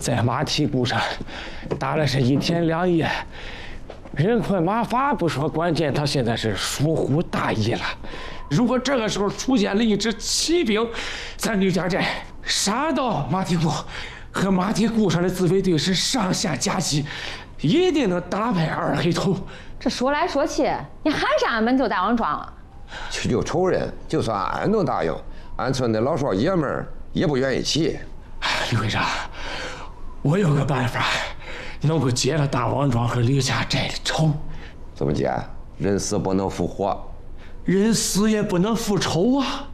在马蹄谷上打了是1天2夜，人困马乏不说，关键他现在是疏忽大意了。如果这个时候出现了一支骑兵，咱吕家寨杀到马蹄谷，和马蹄谷上的自卫队是上下夹击，一定能打败二黑头。 这说来说去，你还是俺们就大王庄了。 有仇人，就算俺能答应，俺村的老少爷们儿也不愿意去。 吕会长，我有个办法，能够解了大王庄和吕家寨的仇。 怎么解？人死不能复活， 人死也不能复仇啊！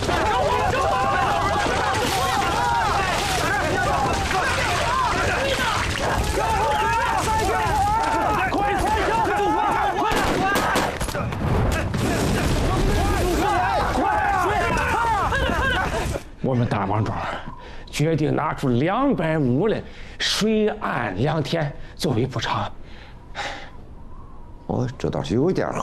我们大王庄决定拿出200亩的水岸良田作为补偿。 哦，这倒是有点